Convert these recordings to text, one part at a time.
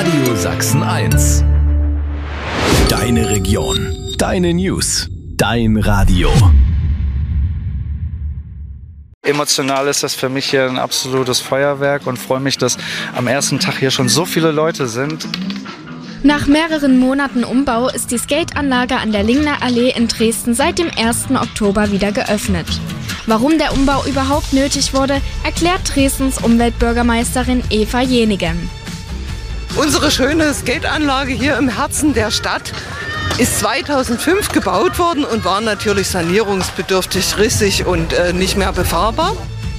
Radio Sachsen 1. Deine Region, deine News, dein Radio. Emotional ist das für mich hier ein absolutes Feuerwerk und freue mich, dass am ersten Tag hier schon so viele Leute sind. Nach mehreren Monaten Umbau ist die Skateanlage an der Lingner Allee in Dresden seit dem 1. Oktober wieder geöffnet. Warum der Umbau überhaupt nötig wurde, erklärt Dresdens Umweltbürgermeisterin Eva Jenigem. Unsere schöne Skateanlage hier im Herzen der Stadt ist 2005 gebaut worden und war natürlich sanierungsbedürftig, rissig und nicht mehr befahrbar.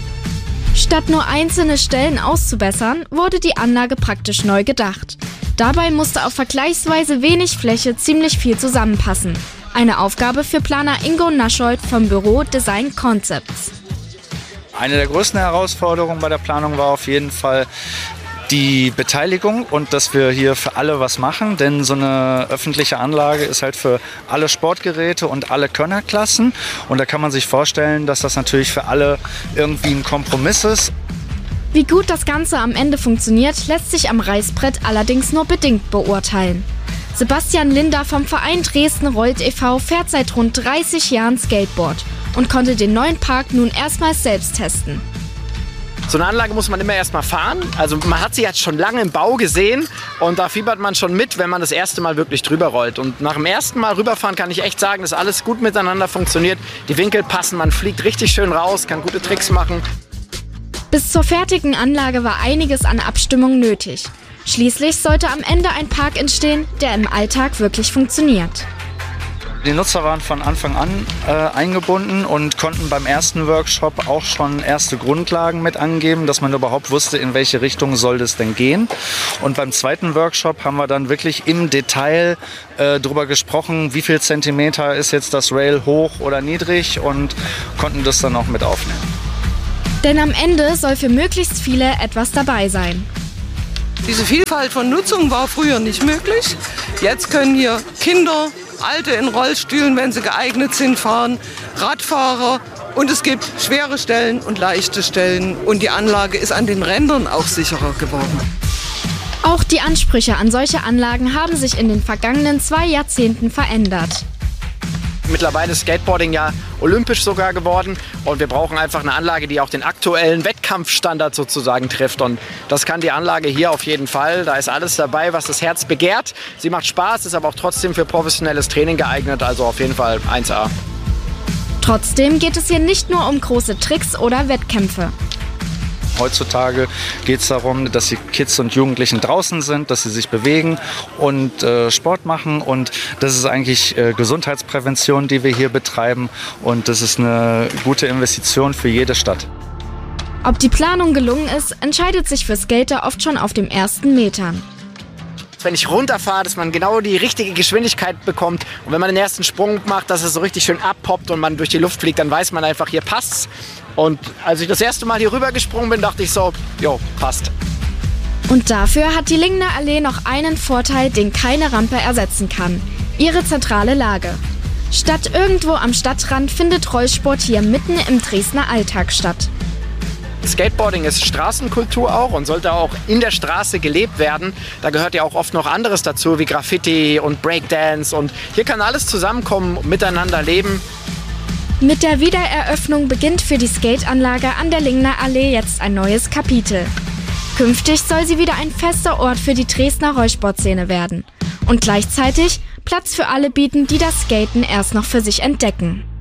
Statt nur einzelne Stellen auszubessern, wurde die Anlage praktisch neu gedacht. Dabei musste auf vergleichsweise wenig Fläche ziemlich viel zusammenpassen. Eine Aufgabe für Planer Ingo Naschold vom Büro Design Concepts. Eine der größten Herausforderungen bei der Planung war auf jeden Fall die Beteiligung und dass wir hier für alle was machen, denn so eine öffentliche Anlage ist halt für alle Sportgeräte und alle Könnerklassen und da kann man sich vorstellen, dass das natürlich für alle irgendwie ein Kompromiss ist. Wie gut das Ganze am Ende funktioniert, lässt sich am Reißbrett allerdings nur bedingt beurteilen. Sebastian Linder vom Verein Dresden Rollt e.V. fährt seit rund 30 Jahren Skateboard und konnte den neuen Park nun erstmals selbst testen. So eine Anlage muss man immer erstmal fahren. Also man hat sie jetzt schon lange im Bau gesehen und da fiebert man schon mit, wenn man das erste Mal wirklich drüber rollt. Und nach dem ersten Mal rüberfahren kann ich echt sagen, dass alles gut miteinander funktioniert. Die Winkel passen, man fliegt richtig schön raus, kann gute Tricks machen. Bis zur fertigen Anlage war einiges an Abstimmung nötig. Schließlich sollte am Ende ein Park entstehen, der im Alltag wirklich funktioniert. Die Nutzer waren von Anfang an eingebunden und konnten beim ersten Workshop auch schon erste Grundlagen mit angeben, dass man überhaupt wusste, in welche Richtung soll das denn gehen. Und beim zweiten Workshop haben wir dann wirklich im Detail darüber gesprochen, wie viel Zentimeter ist jetzt das Rail hoch oder niedrig und konnten das dann auch mit aufnehmen. Denn am Ende soll für möglichst viele etwas dabei sein. Diese Vielfalt von Nutzung war früher nicht möglich. Jetzt können hier Kinder, Alte in Rollstühlen, wenn sie geeignet sind, fahren, Radfahrer und es gibt schwere Stellen und leichte Stellen und die Anlage ist an den Rändern auch sicherer geworden. Auch die Ansprüche an solche Anlagen haben sich in den vergangenen 2 Jahrzehnten verändert. Mittlerweile ist Skateboarding ja olympisch sogar geworden und wir brauchen einfach eine Anlage, die auch den aktuellen Wettkampfstandard sozusagen trifft. Und das kann die Anlage hier auf jeden Fall. Da ist alles dabei, was das Herz begehrt. Sie macht Spaß, ist aber auch trotzdem für professionelles Training geeignet, also auf jeden Fall 1A. Trotzdem geht es hier nicht nur um große Tricks oder Wettkämpfe. Heutzutage geht es darum, dass die Kids und Jugendlichen draußen sind, dass sie sich bewegen und Sport machen. Und das ist eigentlich Gesundheitsprävention, die wir hier betreiben. Und das ist eine gute Investition für jede Stadt. Ob die Planung gelungen ist, entscheidet sich für Skater oft schon auf den ersten Metern. Wenn ich runterfahre, dass man genau die richtige Geschwindigkeit bekommt. Und wenn man den ersten Sprung macht, dass es so richtig schön abpoppt und man durch die Luft fliegt, dann weiß man einfach, hier passt's. Und als ich das erste Mal hier rüber gesprungen bin, dachte ich so, jo, passt. Und dafür hat die Lingner Allee noch einen Vorteil, den keine Rampe ersetzen kann: ihre zentrale Lage. Statt irgendwo am Stadtrand findet Rollsport hier mitten im Dresdner Alltag statt. Skateboarding ist Straßenkultur auch und sollte auch in der Straße gelebt werden. Da gehört ja auch oft noch anderes dazu, wie Graffiti und Breakdance. Und hier kann alles zusammenkommen, miteinander leben. Mit der Wiedereröffnung beginnt für die Skateanlage an der Lingner Allee jetzt ein neues Kapitel. Künftig soll sie wieder ein fester Ort für die Dresdner Rollsportszene werden. Und gleichzeitig Platz für alle bieten, die das Skaten erst noch für sich entdecken.